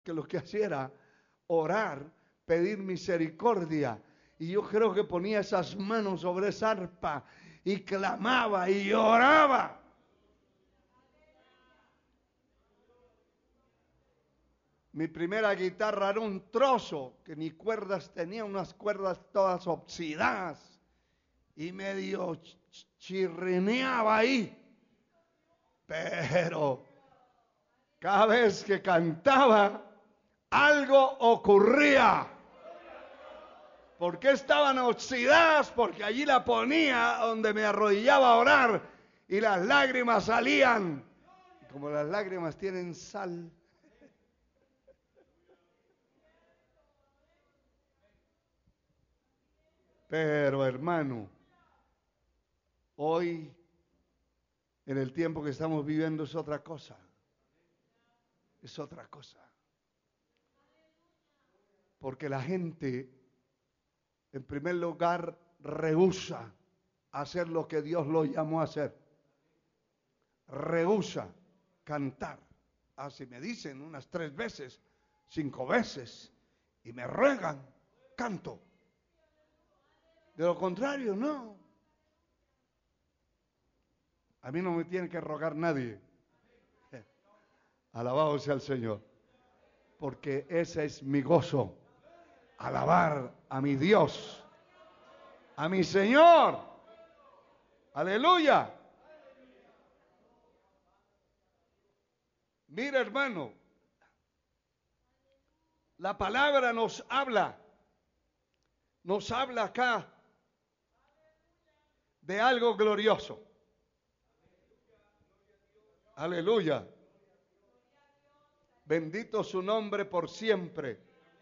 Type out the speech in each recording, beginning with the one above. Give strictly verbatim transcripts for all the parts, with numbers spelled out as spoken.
que lo que hacía era orar, pedir misericordia. Y yo creo que ponía esas manos sobre esa arpa y clamaba y oraba. Mi primera guitarra era un trozo que ni cuerdas tenía, unas cuerdas todas oxidadas y medio chirrineaba ahí. Pero cada vez que cantaba, algo ocurría. ¿Por qué estaban oxidadas? Porque allí la ponía donde me arrodillaba a orar y las lágrimas salían. Y como las lágrimas tienen sal, pero hermano, hoy en el tiempo que estamos viviendo es otra cosa. Es otra cosa. Porque la gente, en primer lugar, rehúsa hacer lo que Dios lo llamó a hacer. Rehúsa cantar. Así me dicen unas tres veces, cinco veces, y me ruegan, canto. De lo contrario, no. A mí no me tiene que rogar nadie. Alabado sea el Señor. Porque ese es mi gozo. Alabar a mi Dios, a mi Señor. Aleluya. Mira, hermano, la palabra nos habla, nos habla acá de algo glorioso. Aleluya. Bendito su nombre por siempre.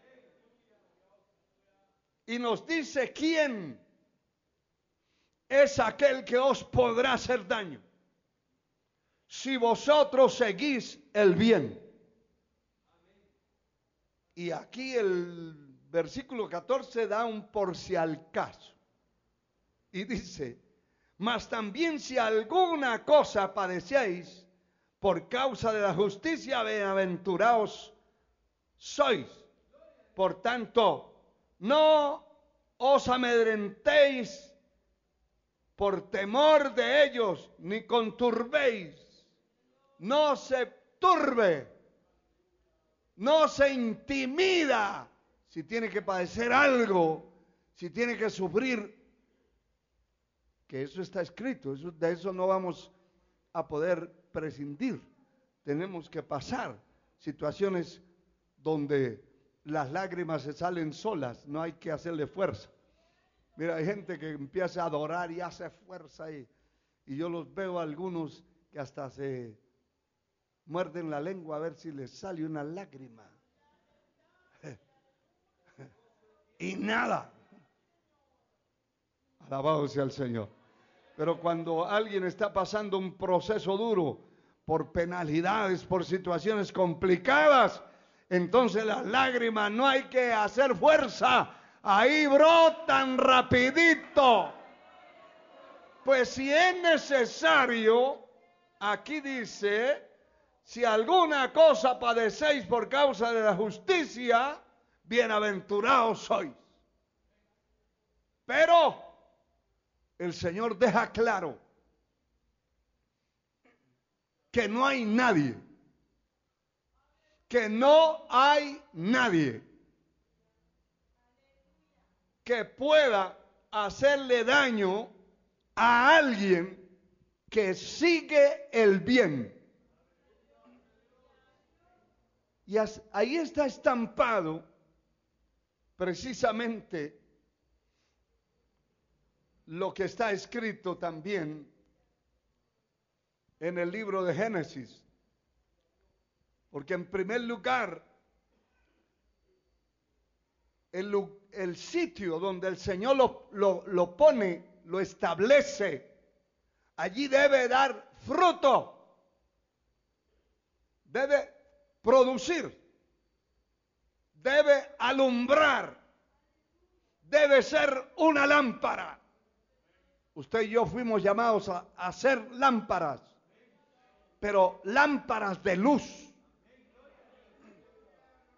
Y nos dice quién es aquel que os podrá hacer daño si vosotros seguís el bien. Y aquí el versículo catorce da un por si al caso. Y dice, mas también si alguna cosa padecéis por causa de la justicia, bienaventurados sois. Por tanto, no os amedrentéis por temor de ellos, ni conturbéis. No se turbe, no se intimida si tiene que padecer algo, si tiene que sufrir, que eso está escrito, eso, de eso no vamos a poder prescindir. Tenemos que pasar situaciones donde las lágrimas se salen solas, no hay que hacerle fuerza. Mira, hay gente que empieza a adorar y hace fuerza y, y yo los veo a algunos que hasta se muerden la lengua a ver si les sale una lágrima. Y nada. Alabado sea el Señor. Pero cuando alguien está pasando un proceso duro por penalidades, por situaciones complicadas, entonces las lágrimas no hay que hacer fuerza, ahí brotan rapidito. Pues si es necesario, aquí dice, si alguna cosa padecéis por causa de la justicia, bienaventurados sois. Pero el Señor deja claro que no hay nadie, que no hay nadie que pueda hacerle daño a alguien que sigue el bien. Y ahí está estampado precisamente lo que está escrito también en el libro de Génesis. Porque en primer lugar, el, el sitio donde el Señor lo, lo, lo pone, lo establece, allí debe dar fruto, debe producir, debe alumbrar, debe ser una lámpara. Usted y yo fuimos llamados a, a ser lámparas, pero lámparas de luz.